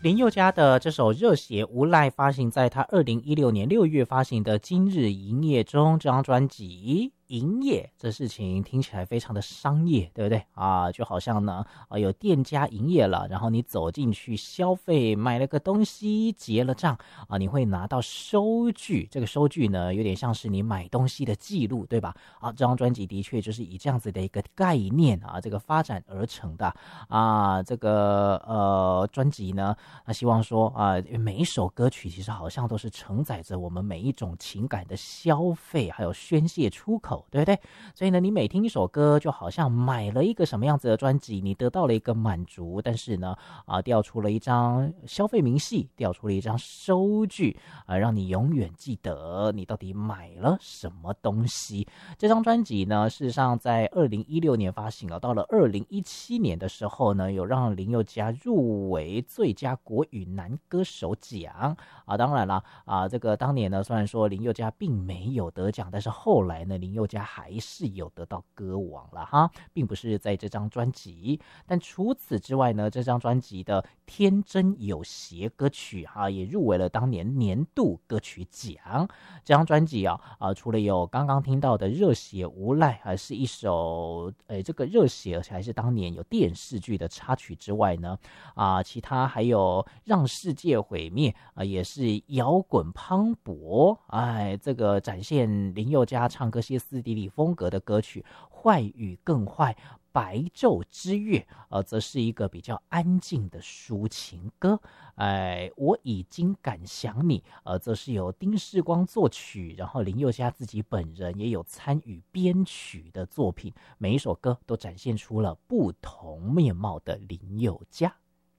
林宥嘉的这首《热血无赖》发行在他2016年6月发行的《今日营业中》这张专辑。营业这事情听起来非常的商业，对不对啊？就好像呢，有店家营业了，然后你走进去消费，买了个东西，结了账啊，你会拿到收据。这个收据呢，有点像是你买东西的记录，对吧？啊，这张专辑的确就是以这样子的一个概念啊，这个发展而成的啊。这个专辑呢，那希望说啊，每一首歌曲其实好像都是承载着我们每一种情感的消费，还有宣泄出口。对不对？所以呢，你每听一首歌，就好像买了一个什么样子的专辑，你得到了一个满足，但是呢，调出了一张消费明细，调出了一张收据，让你永远记得你到底买了什么东西。这张专辑呢，事实上在2016年发行了，到了2017年的时候呢，有让林宥嘉入围最佳国语男歌手奖啊。当然了这个当年呢，虽然说林宥嘉并没有得奖，但是后来呢，林宥嘉还是有得到歌王了哈，并不是在这张专辑。但除此之外呢，这张专辑的天真有邪歌曲也入围了当年年度歌曲奖。这张专辑除了有刚刚听到的热血无赖还是一首这个热血还是当年有电视剧的插曲之外呢其他还有让世界毁灭也是摇滚磅礴这个展现林宥嘉唱歌歇斯底里风格的歌曲。坏与更坏，白昼之月则是一个比较安静的抒情歌。我已经敢想你则是由丁世光作曲，然后林宥嘉自己本人也有参与编曲的作品。每一首歌都展现出了不同面貌的林宥嘉。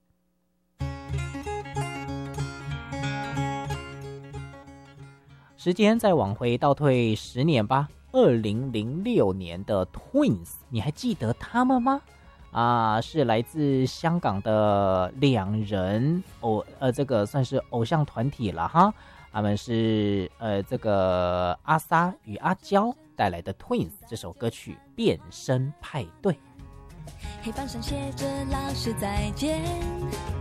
时间再往回倒退10年吧，2006年的 Twins， 你还记得他们吗？是来自香港的两人这个算是偶像团体了哈。他们是这个阿 sa 与阿娇带来的 Twins 这首歌曲《变身派对》。 黑板上写着老师再见，